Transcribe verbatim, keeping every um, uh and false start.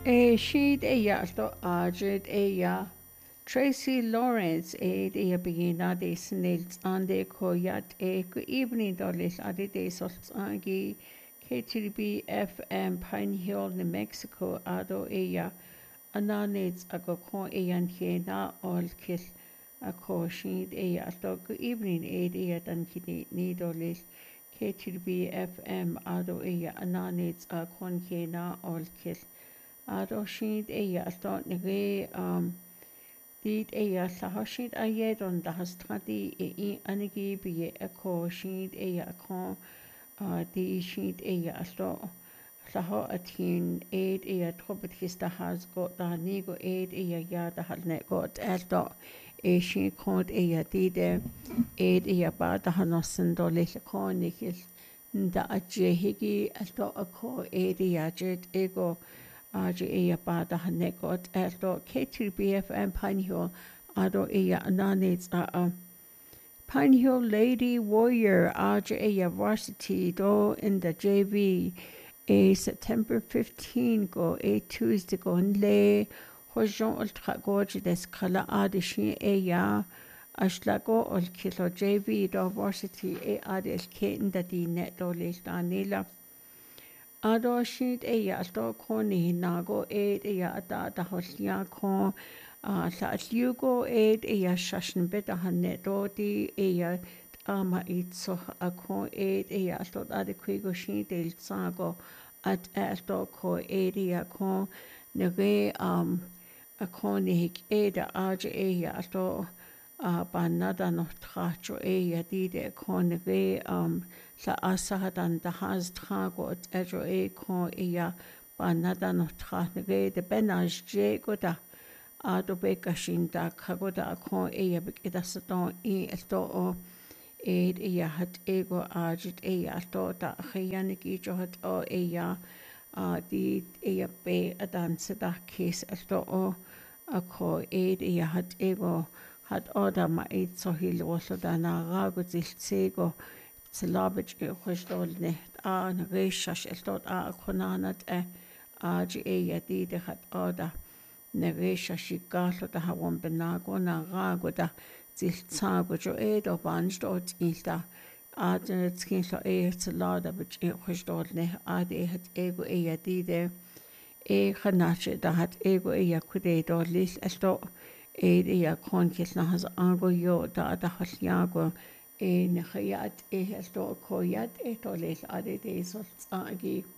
E siad é dheartó áidead é dheath. Tracy Lawrence é é begina de snils ande koyat e go evening dolis ade de sols angi K T B F M Pine Hill, New Mexico ado é ya ananits a go kon é an na all kill a ko siad é ato go evening é é dan kini ni dolis K T B F M ado é ya ananits a kon na all kill ado siad é ato na ré um Dyd é a llahosid a iedon da hastradi e i anigi bi e ko siad é a kon di siad é a sto llaho a tîn eid é a trobet his da has go da nigo eid é a ya da halne got eldo e siad kod é a dide eid é a ba da hanosen do leile kon nikil da a jehigi eldo a ko eid é a jed ego Aja é ba da hanegot eldo K T B F M Pine Hill ado é ananits a a Pine Hill Lady Warrior aja é varsity do in the J V a September fifteenth go a Tuesday go le hojon ultra gorge des kala adishi é ya ashlago ol kilo J V do varsity e adel keten da di net do le danila Ado siad é ato cónaí nágo éad é atá da holia có sa liugo éad é seasin bit a hanedódi é ama itso a có éad é ato a de chuigo sin déil sago at ato có éad é có na ré um a cónaí éad a áide é ato a ba nada no tracho é a díide có na ré um sa asahad an da has trago at ejo e ko ia ba nada no trane de benaj je goda a do be kashin da kagoda ko ia bikida saton i esto o e ia hat ego ajit e ato da khiyan ki jo hat o ia a di ia be adan sada kes esto o a ko e ia hat ego hat oda ma it so hilo so da na rago zilsego Salabich e chwisdol net a na reishas eltot a konanat e a ji e ya di de hat oda na reishas i galo da hawon benago na rago da zil tsago jo e do banj do ilta a de tskin so e salada bich e chwisdol ne a de hat ego e ya di de e khanache da hat ego e ya kude do lis elto e de ya kon kis na has ango yo da da haliago e na khayat e esto koyat e to les ade de so agi